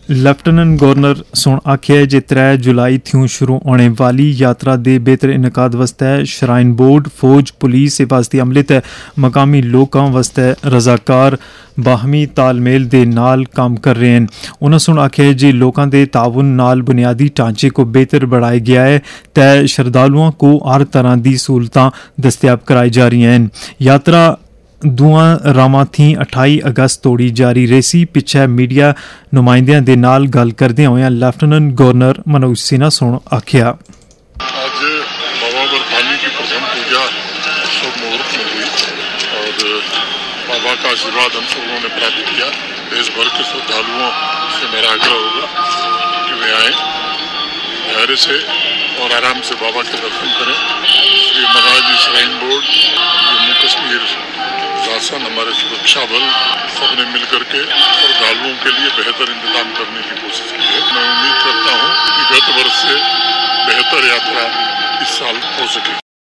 Lieutenant governor ਸੁਣ ਆਖਿਆ ਜੇ 3 जुलाई थ्यूं शुरू होने वाली यात्रा दे बेहतर इनकाद वास्ते श्राइन बोर्ड फौज पुलिस हिफाजती अमले ते मकामी लोकां वास्ते रजाकार बाहमी तालमेल दे नाल काम कर रहे हैं। उन्होंने सुन आखिया जे लोकां दे ताउन नाल बुनियादी ढांचे को बेहतर बढ़ाया गया है ते श्रद्धालुओं को हर तरह की सहूलतां दस्तियाब कराई जा रही हैं। यात्रा दुआ रावां थी 28 अगस्त तोड़ी जारी रेसी। पिछे मीडिया नुमाइंदियां दे नाल गल करदे होया लेफ्टिनेंट गवर्नर मनोज सिन्हा सुन आखिया आज बाबा बरफानी की प्रथम पूजा शुभ मुहूर्त में हुई और बाबा का आशीर्वाद हम सब लोगों ने प्राप्त किया। देश भर के श्रद्धालुओं से मेरा आग्रह होगा कि वे आए धैर्य से और आराम से बाबा के दर्शन करें। श्री महाराज श्राइन बोर्ड जम्मू कश्मीर शासन हमारे सुरक्षा बल सबने मिलकर के श्रद्धालुओं के लिए बेहतर इंतजाम करने की कोशिश की है। मैं उम्मीद करता हूं कि गत वर्ष से बेहतर यात्रा इस साल हो सके।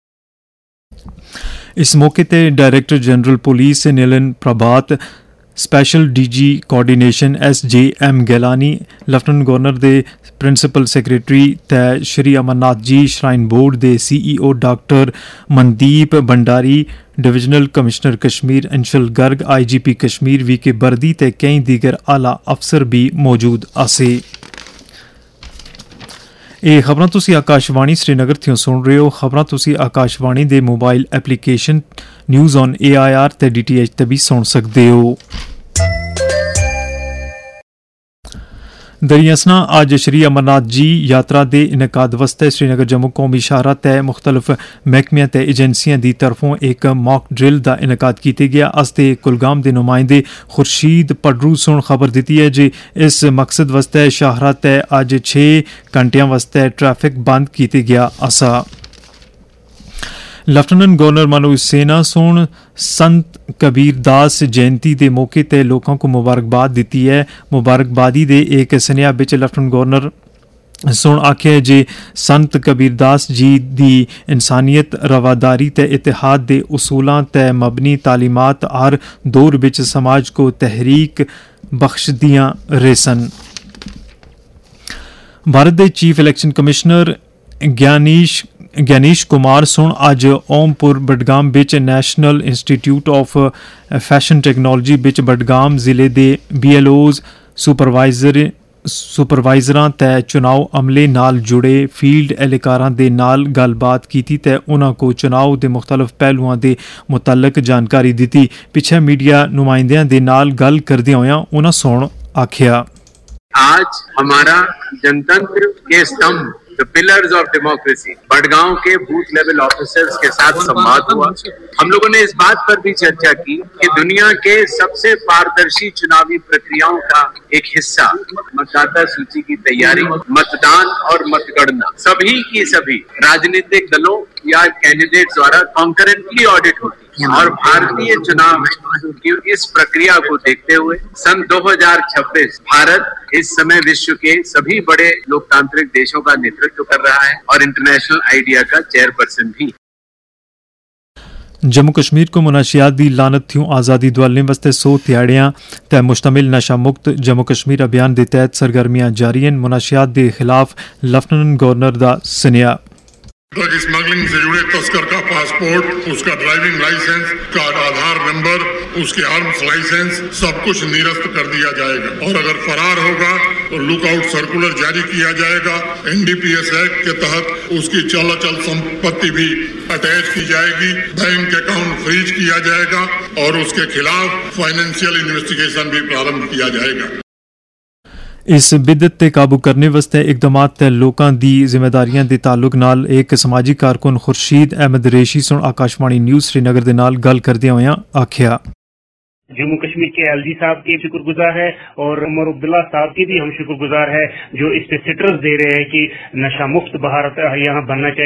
इस मौके ते डायरेक्टर जनरल पुलिस नीलन प्रभात special DG coordination SJM गैलानी lieutenant governor दे प्रिंसिपल सैक्रटरी ते श्री अमरनाथ जी श्राइन बोर्ड दे CEO doctor Mandeep Bhandari divisional commissioner Kashmir Anshal Garg IGP Kashmir VK बर्दी ते कई दीगर आला अफसर भी मौजूद आसे। ਇਹ ਖਬਰਾਂ ਤੁਸੀਂ ਆਕਾਸ਼ਵਾਣੀ श्रीनगर ਤੋਂ ਸੁਣ ਰਹੇ ਹੋ। ਖਬਰਾਂ ਤੁਸੀਂ ਆਕਾਸ਼ਵਾਣੀ ਦੇ mobile application news on AIR ਤੇ DTH ਤੇ ਵੀ ਸੁਣ ਸਕਦੇ ਹੋ। दरियासना अज श्री अमरनाथ जी यात्रा के इनकाद वास्ते श्रीनगर जम्मू कौमी शाहरा ते मुख्तलिफ महकमियां ते एजेंसियां की तरफों एक मॉक ड्रिल का इनकाद किया गया। अस ते कुलगाम के नुमाइंदे खुर्शीद पडरू सुन खबर दी है जे इस मकसद वास्ते शाहरा ते अज 6 घंटिया वास्ते ट्रैफिक बंद किया गया असा। लेफ्टिनेंट गवर्नर मनोज सिन्हा सुन संत कबीर दास जयंती के मौके ते लोगों को मुबारकबाद दी है। मुबारकबादी दे एक सनेहा बिच लेफ्टिनेंट गवर्नर सुन आखिया जे संत कबीर दास जी दी इंसानियत रवादारी ते इतिहाद दे उसूलां ते मबनी तालीमात हर दौर बिच समाज को तहरीक बख्शदियां रेसन। भारत के chief election commissioner Gyanesh Kumar soon a ओमपुर Budgam beach national institute of fashion technology बिच बडगाम जिले के BLOs सुपरवाइजरां ते चुनाव अमले नाल जुड़े फील्ड एहलकारां दे नाल गलबात कीती ते उन्हां को चुनाव दे मुख्तलिफ पहलुआं दे मुतल्लक जानकारी दी। पिछे मीडिया नुमाइंदियां दे नाल गल करदे होया उन्हां सुन आखिया आज हमारा जनतंत्र के स्तंभ The Pillars of Democracy Badgaon के बूथ लेवल ऑफिसर्स के साथ संवाद हुआ। हम लोगों ने इस बात पर भी चर्चा की कि दुनिया के सबसे पारदर्शी चुनावी प्रक्रियाओं का एक हिस्सा मतदाता सूची की तैयारी, मतदान और मतगणना सभी की सभी राजनीतिक दलों या कैंडिडेट्स द्वारा कॉन्करेंटली ऑडिट होती है और भारतीय चुनाव की इस प्रक्रिया को देखते हुए सन 2026 भारत इस समय विश्व के सभी बड़े लोकतांत्रिक देशों का नेतृत्व कर रहा है और इंटरनेशनल आइडिया का चेयरपर्सन भी। जम्मू कश्मीर को मुनाशियात दी लानत थ्यूं आज़ादी दुआलने वास्ते 100 ध्याड़ियां ते मुश्तमिल नशा मुक्त जम्मू कश्मीर अभियान के तहत सरगर्मियां जारी हैं। मुनाशियात के खिलाफ लेफ्टिनेंट गवर्नर का सनेहा। ड्रग स्मगलिंग से जुड़े तस्कर का पासपोर्ट, उसका ड्राइविंग लाइसेंस, का आधार नंबर, उसके आर्म्स लाइसेंस सब कुछ निरस्त कर दिया जाएगा और अगर फरार होगा तो लुकआउट सर्कुलर जारी किया जाएगा। NDPS एक्ट के तहत उसकी चल संपत्ति भी अटैच की जाएगी, बैंक अकाउंट फ्रीज किया जाएगा और उसके खिलाफ फाइनेंशियल इन्वेस्टिगेशन भी प्रारंभ किया जाएगा। इस बिदत ते काबू करने वास्ते इकदामात ते लोकां दी जिम्मेदारियां दे ताल्लुक नाल एक समाजी कारकुन खुर्शीद अहमद रेशी सुन आकाशवाणी न्यूज़ श्रीनगर दे नाल गल करदे होया आखिया जम्मू कश्मीर के LG साहब के शुक्रगुजार है और उमर अब्दुल्ला साहब की भी हम शुक्रगुजार है जो इस पे सिट्रस दे रहे हैं कि नशा मुक्त भारत यहाँ बनना चाहिए।